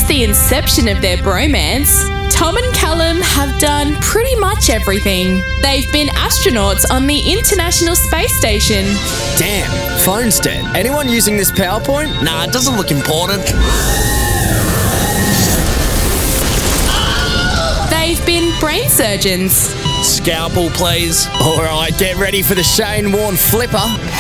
Since the inception of their bromance, Tom and Callum have done pretty much everything. They've been astronauts on the International Space Station. Damn, phone's dead. Anyone using this PowerPoint? Nah, it doesn't look important. They've been brain surgeons. Scalpel, please. All right, get ready for the Shane Warne flipper.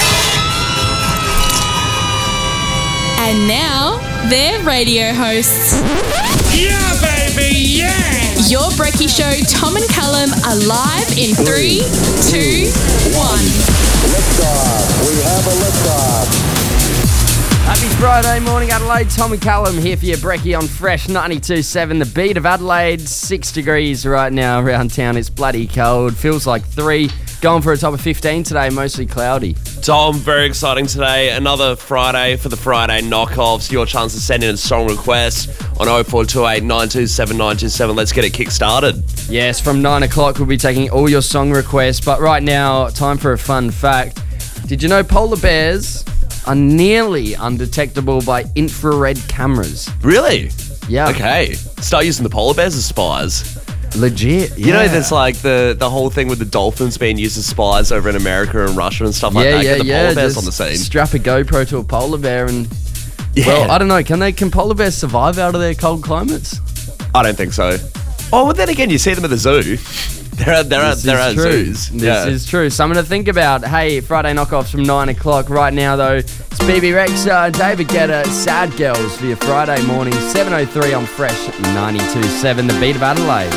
And now, they're radio hosts. Yeah, baby, yeah! Your Brekkie Show, Tom and Callum, are live in 3, 2, 1. Liftoff. We have a liftoff. Happy Friday morning, Adelaide. Tom and Callum here for your Brekkie on Fresh 92.7. The beat of Adelaide, 6 degrees right now around town. It's bloody cold. Feels like 3. Going for a top of 15 today, mostly cloudy. Tom, very exciting today. Another Friday for the Friday knockoffs. Your chance to send in a song request on 0428 927 927. Let's get it kick-started. Yes, from 9 o'clock we'll be taking all your song requests. But right now, time for a fun fact. Did you know polar bears are nearly undetectable by infrared cameras? Really? Yeah. Okay. Start using the polar bears as spies. Legit, yeah. You know, there's like the whole thing with the dolphins being used as spies over in America and Russia and stuff like that. Get the polar bears on the scene. Strap a GoPro to a polar bear and... Yeah. Well, I don't know. Can polar bears survive out of their cold climates? I don't think so. Oh, well, then again, you see them at the zoo. They're at zoos. This is true. Something to think about. Hey, Friday knockoffs from 9 o'clock. Right now, though, it's BB Rexa and David Guetta, Sad Girls for your Friday morning. 7:03 on Fresh 92.7, the beat of Adelaide.